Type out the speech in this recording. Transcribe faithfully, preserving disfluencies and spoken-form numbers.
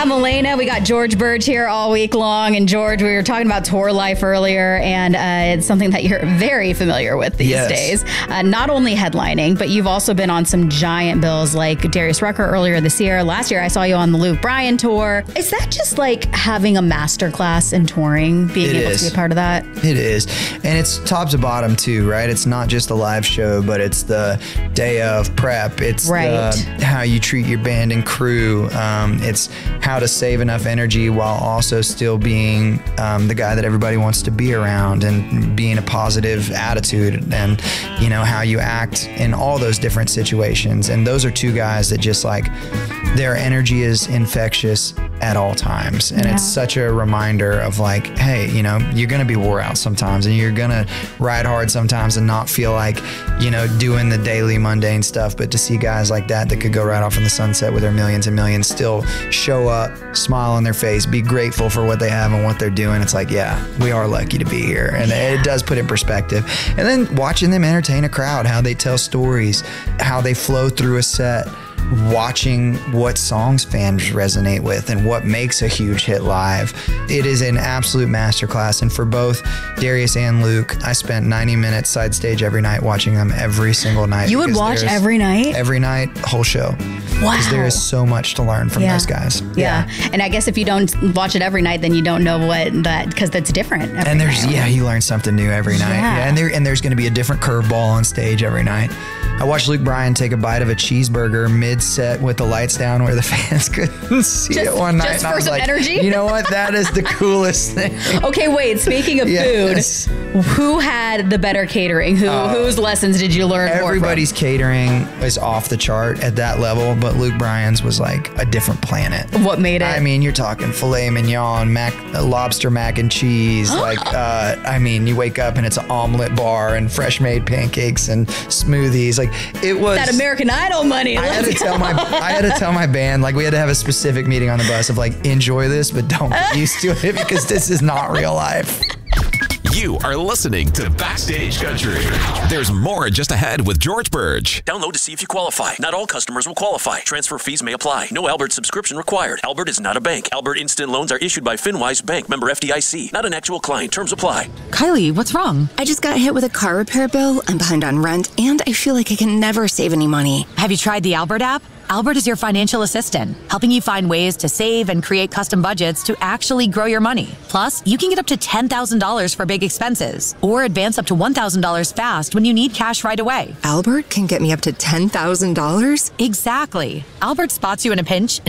got Malena, we got George Burge here all week long. And George, we were talking about tour life earlier, and uh, it's something that you're very familiar with these yes. days. Uh, not only headlining, but you've also been on some giant bills like Darius Rucker earlier this year. Last year, I saw you on the Luke Bryan tour. Is that just like having a masterclass in touring, being it able is. to be a part of that? It is. And it's top to bottom too, right? It's not just a live show, but it's the day of prep. It's right. the, how you treat your band and crew. Um, it's how to save enough energy while also still being um, the guy that everybody wants to be around, and being a positive attitude, and you know how you act in all those different situations. And those are two guys that just like, their energy is infectious at all times. And yeah. it's such a reminder of like, hey, you know, you're going to be wore out sometimes, and you're going to ride hard sometimes and not feel like, you know, doing the daily mundane stuff. But to see guys like that that could go right off in the sunset with their millions and millions, still show up, smile on their face, be grateful for what they have and what they're doing. It's like, yeah, we are lucky to be here. And yeah. it does put it in perspective. And then watching them entertain a crowd, how they tell stories, how they flow through a set, watching what songs fans resonate with and what makes a huge hit live. It is an absolute masterclass. And for both Darius and Luke, I spent ninety minutes side stage every night watching them every single night. You would watch every night? Every night, whole show. Wow. Because there is so much to learn from yeah. those guys. Yeah. yeah. And I guess if you don't watch it every night, then you don't know what that, because that's different. Every and there's, night. yeah, you learn something new every night. Yeah. yeah and, there, and there's going to be a different curveball on stage every night. I watched Luke Bryan take a bite of a cheeseburger mid-set with the lights down where the fans couldn't see just, it one night. Just for some like, energy? You know what? That is the coolest thing. Okay, wait. Speaking of yes. food, who had the better catering? Who uh, Whose lessons did you learn more from? Everybody's catering is off the chart at that level, but Luke Bryan's was like a different planet. What made it? I mean, you're talking filet mignon, mac, lobster mac and cheese. like, uh, I mean, you wake up and it's an omelet bar and fresh made pancakes and smoothies. Like, it was that American Idol money. I had to tell my I had to tell my band, like, we had to have a specific meeting on the bus of like, enjoy this, but don't get used to it because this is not real life. You are listening to Backstage Country. There's more just ahead with George Burge. Download to see if you qualify. Not all customers will qualify. Transfer fees may apply. No Albert subscription required. Albert is not a bank. Albert Instant Loans are issued by FinWise Bank, member F D I C. Not an actual client. Terms apply. Kylie, what's wrong? I just got hit with a car repair bill. I'm behind on rent, and I feel like I can never save any money. Have you tried the Albert app? Albert is your financial assistant, helping you find ways to save and create custom budgets to actually grow your money. Plus, you can get up to ten thousand dollars for big expenses, or advance up to one thousand dollars fast when you need cash right away. Albert can get me up to ten thousand dollars? Exactly. Albert spots you in a pinch and